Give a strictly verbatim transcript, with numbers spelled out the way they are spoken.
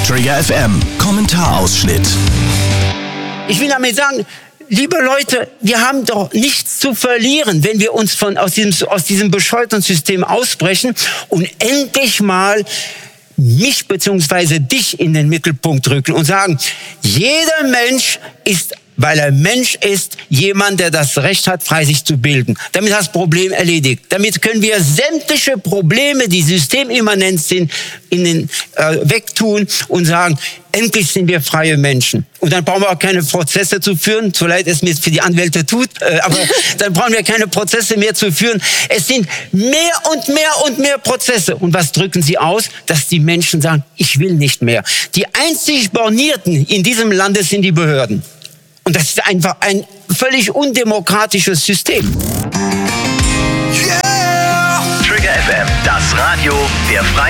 Trigger F M, Kommentarausschnitt. Ich will damit sagen, liebe Leute, wir haben doch nichts zu verlieren, wenn wir uns von, aus diesem, aus diesem bescheuerten System ausbrechen und endlich mal mich bzw. dich in den Mittelpunkt rücken und sagen, jeder Mensch ist, weil er Mensch ist, jemand, der das Recht hat, frei sich zu bilden. Damit ist das Problem erledigt. Damit können wir sämtliche Probleme, die systemimmanent sind, in den, äh, wegtun und sagen, endlich sind wir freie Menschen. Und dann brauchen wir auch keine Prozesse zu führen, so leid es mir für die Anwälte tut, äh, aber dann brauchen wir keine Prozesse mehr zu führen. Es sind mehr und mehr und mehr Prozesse. Und was drücken sie aus? Dass die Menschen sagen, ich will nicht mehr. Die einzig Bornierten in diesem Lande sind die Behörden. Und das ist einfach ein völlig undemokratisches System. Yeah! Trigger F M, das Radio der Freien